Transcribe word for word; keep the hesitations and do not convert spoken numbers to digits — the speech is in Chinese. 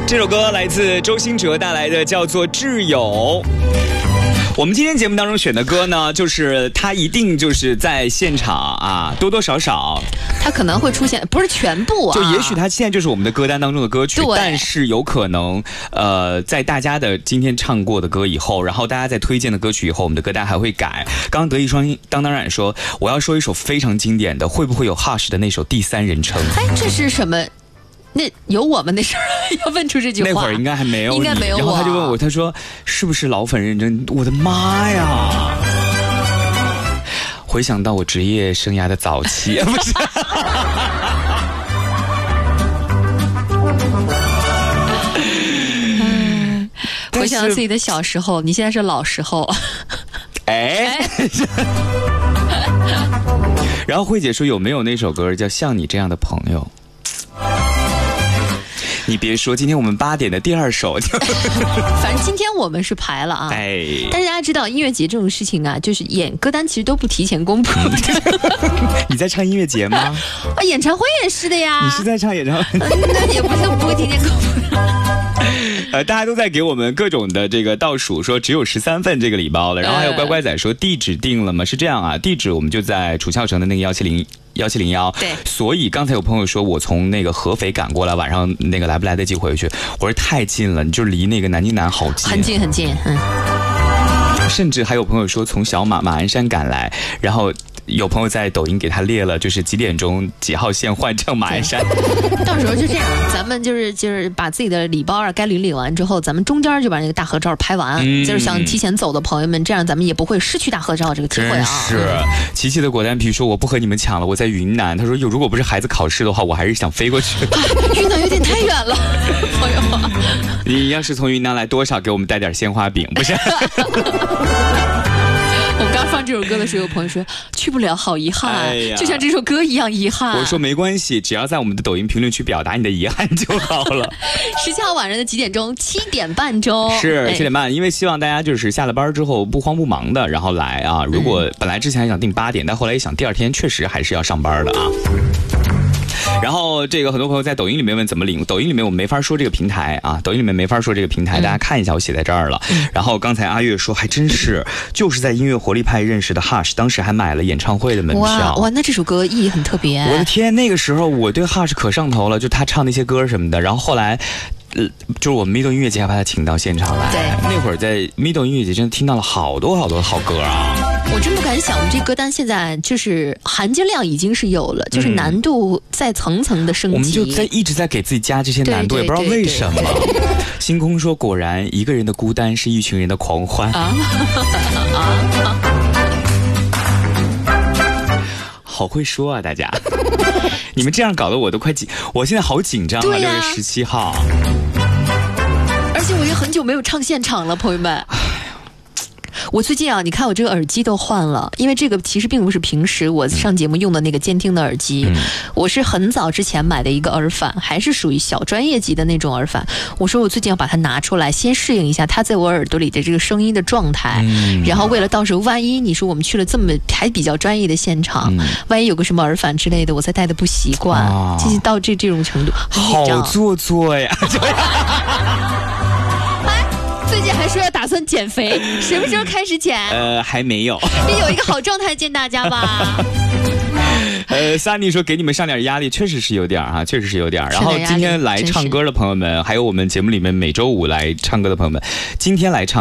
这首歌来自周兴哲带来的，叫做《挚友》。我们今天节目当中选的歌呢，就是他一定就是在现场啊，多多少少他可能会出现，不是全部啊， 就也许他现在就是我们的歌单当中的歌曲，但是有可能呃，在大家的今天唱过的歌以后，然后大家在推荐的歌曲以后，我们的歌单还会改。刚刚德艺双当当然说，我要说一首非常经典的，会不会有 Hush 的那首《第三人称》？ 哎，这是什么？那有我们那时候要问出这句话， 那会儿应该还没有， 应该没有我。 然后他就问我，他说是不是老粉认真？我的妈呀！回想到我职业生涯的早期，不是。 回想到自己的小时候，你现在是老时候。 哎。然后慧姐说有没有那首歌叫《像你这样的朋友》？你别说，今天我们八点的第二首就反正今天我们是排了啊， 哎， 但是大家知道音乐节这种事情啊，就是演歌单其实都不提前公布。 你在唱音乐节吗？ 啊，演唱会也是的呀。 你是在唱演唱会？ 那也不是不会提前公布。 呃，大家都在给我们各种的这个倒数，说只有十三份这个礼包了。然后还有乖乖仔说地址定了吗？是这样啊，地址我们就在楚翘城的那个幺七零。幺七零幺， 对， 所以刚才有朋友说我从那个合肥赶过来，晚上那个来不来得及回去？我说太近了，你就离那个南京南好近， 很近很近，嗯。 甚至还有朋友说从小马马鞍山赶来，然后有朋友在抖音给他列了，就是几点钟几号线换乘马鞍山。 到时候就这样，咱们就是就是把自己的礼包啊该领领完之后，咱们中间就把那个大合照拍完，嗯、就是想提前走的朋友们，这样咱们也不会失去大合照这个机会啊。 是，琪琪的果丹皮说我不和你们抢了，我在云南。他说有如果不是孩子考试的话，我还是想飞过去。 啊、云南有点太远了，朋友。 你要是从云南来，多少给我们带点鲜花饼，不是？ 我们刚放这首歌的时候，有朋友说去不了，好遗憾、哎、就像这首歌一样遗憾。 我说没关系，只要在我们的抖音评论区表达你的遗憾就好了。 十七号晚上的几点钟？七点半钟。 是七点半，因为希望大家就是下了班之后不慌不忙的，然后来啊。如果本来之前还想定八点，但后来一想第二天确实还是要上班的啊。然后这个很多朋友在抖音里面问怎么领，抖音里面我们没法说这个平台啊，抖音里面没法说这个平台，大家看一下我写在这儿了。然后刚才阿月说还真是，就是在音乐活力派认识的 Hush， 当时还买了演唱会的门票。 哇哇，那这首歌意义很特别。 我的天，那个时候我对 Hush 可上头了，就他唱那些歌什么的。然后后来。呃，就是我们 Middle 音乐节还把他请到现场来。 对， 那会儿在 Middle 音乐节真的听到了好多好多好歌啊！ 我真不敢想，我们这歌单现在就是含金量已经是有了，就是难度在层层的升级。 我们就在一直在给自己加这些难度，也不知道为什么。星空说：“果然，一个人的孤单是一群人的狂欢。”啊啊！好会说啊，大家！你们这样搞得我都快紧，我现在好紧张啊！六月十七号， 而且我也很久没有唱现场了，朋友们。我最近啊，你看我这个耳机都换了，因为这个其实并不是平时我上节目用的那个监听的耳机，嗯、我是很早之前买的一个耳返，还是属于小专业级的那种耳返。我说我最近要把它拿出来，先适应一下它在我耳朵里的这个声音的状态，嗯、然后为了到时候万一你说我们去了这么还比较专业的现场，嗯、万一有个什么耳返之类的，我再戴的不习惯，哦、就是到这这种程度， 好做作呀。 最近还说要打算减肥，什么时候开始减？ 呃，还没有。 你有一个好状态见大家吧。 呃 ，Sunny 说给你们上点压力，确实是有点啊，确实是有点。然后今天来唱歌的朋友们，还有我们节目里面每周五来唱歌的朋友们，今天来唱。